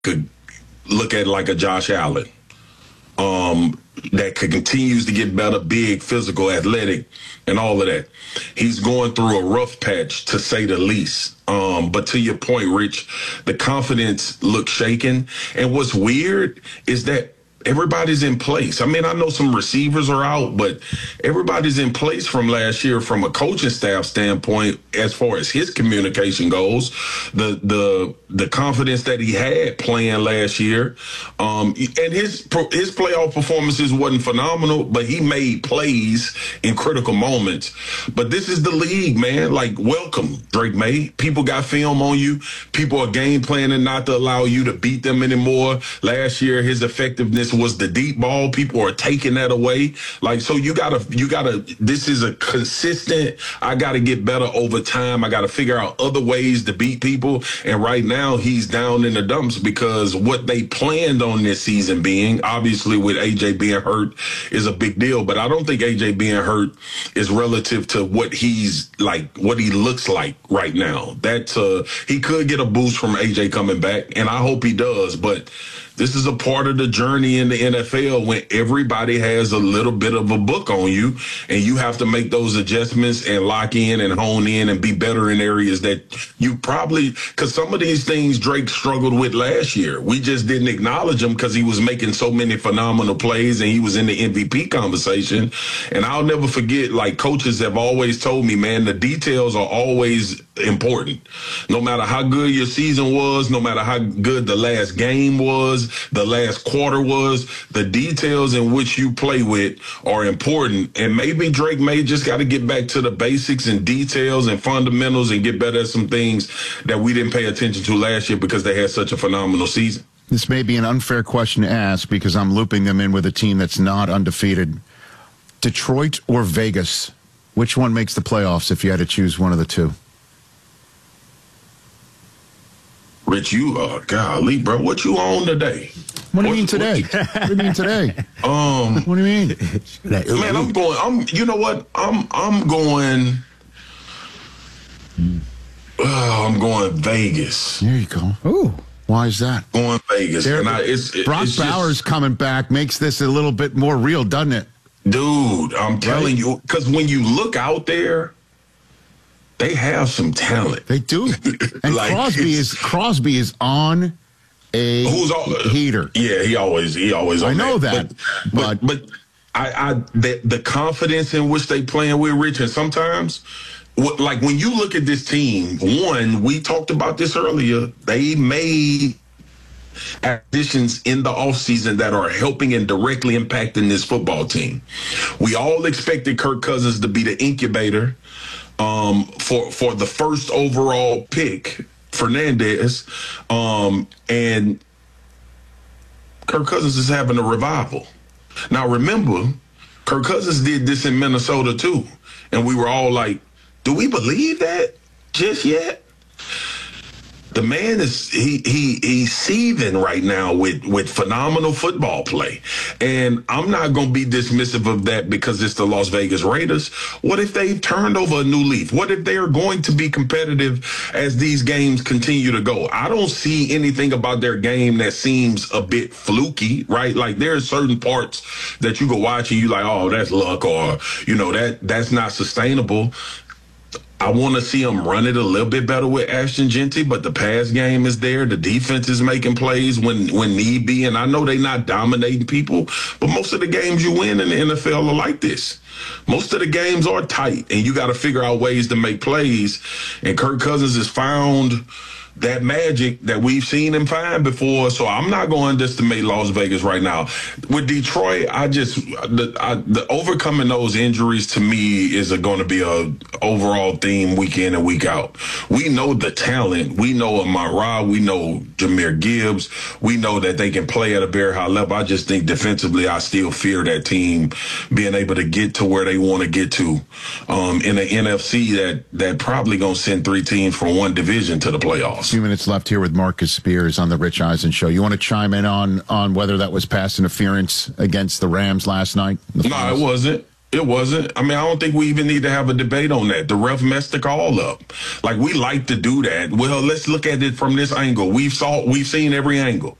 could look at like a Josh Allen. That continues to get better, big, physical, athletic, and all of that. He's going through a rough patch, to say the least. But to your point, Rich, the confidence looks shaken. And what's weird is that everybody's in place. I mean, I know some receivers are out, but everybody's in place from last year from a coaching staff standpoint as far as his communication goes. The confidence that he had playing last year, and his playoff performances wasn't phenomenal, but he made plays in critical moments. But this is the league, man. Like, welcome, Drake May. People got film on you. People are game planning not to allow you to beat them anymore. Last year, his effectiveness was the deep ball. People are taking that away. Like, so you gotta, this is a consistent, I gotta get better over time. I gotta figure out other ways to beat people. And right now he's down in the dumps because what they planned on this season being, obviously with AJ being hurt, is a big deal. But I don't think AJ being hurt is relative to what he's like, what he looks like right now. That's he could get a boost from AJ coming back, and I hope he does. But this is a part of the journey in the NFL when everybody has a little bit of a book on you, and you have to make those adjustments and lock in and hone in and be better in areas that you probably, because some of these things Drake struggled with last year. We just didn't acknowledge him because he was making so many phenomenal plays and he was in the MVP conversation. And I'll never forget, like, coaches have always told me, man, the details are always important. No matter how good your season was, no matter how good the last game was, the last quarter was, the details in which you play with are important. And maybe Drake May just got to get back to the basics and details and fundamentals and get better at some things that we didn't pay attention to last year because they had such a phenomenal season. This may be an unfair question to ask because I'm looping them in with a team that's not undefeated. Detroit or Vegas? Which one makes the playoffs if you had to choose one of the two? Rich, you golly, bro, what you on today? What do you mean today? What do you mean today? What do you mean? Man, I'm going. You know what? I'm going. I'm going Vegas. There you go. Ooh, why is that? Going Vegas. Brock Bowers coming back makes this a little bit more real, doesn't it? Dude, I'm telling you, because when you look out there, they have some talent. They do. And like, Crosby is on a heater. Yeah, he always I know that. But the confidence in which they playing with, Rich, and sometimes like when you look at this team, one, we talked about this earlier, they made additions in the offseason that are helping and directly impacting this football team. We all expected Kirk Cousins to be the incubator for the first overall pick, Fernandez, and Kirk Cousins is having a revival. Now, remember, Kirk Cousins did this in Minnesota too, and we were all like, do we believe that just yet? The man is he's seething right now with phenomenal football play. And I'm not going to be dismissive of that because it's the Las Vegas Raiders. What if they've turned over a new leaf? What if they are going to be competitive as these games continue to go? I don't see anything about their game that seems a bit fluky, right? Like there are certain parts that you go watch and you like, oh, that's luck, or, you know, that's not sustainable. I want to see them run it a little bit better with Ashton Genty, but the pass game is there. The defense is making plays when need be. And I know they're not dominating people, but most of the games you win in the NFL are like this. Most of the games are tight, and you got to figure out ways to make plays. And Kirk Cousins has found that magic that we've seen him find before. So I'm not going to underestimate Las Vegas right now. With Detroit, the overcoming those injuries to me is going to be a overall theme week in and week out. We know the talent. We know Amon-Ra. We know Jahmyr Gibbs. We know that they can play at a very high level. I just think defensively, I still fear that team being able to get to where they want to get to in the NFC that probably going to send 3 teams from one division to the playoffs. A few minutes left here with Marcus Spears on the Rich Eisen Show. You want to chime in on whether that was pass interference against the Rams last night? No, it wasn't. It wasn't. I mean, I don't think we even need to have a debate on that. The ref messed the call up. Like, we like to do that. Well, let's look at it from this angle. We've seen every angle.